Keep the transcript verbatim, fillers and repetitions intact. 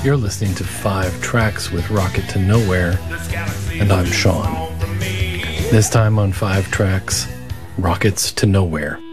You're listening to Five Tracks with Rocket to Nowhere, and I'm Sean. This time on Five Tracks, Rockets to Nowhere.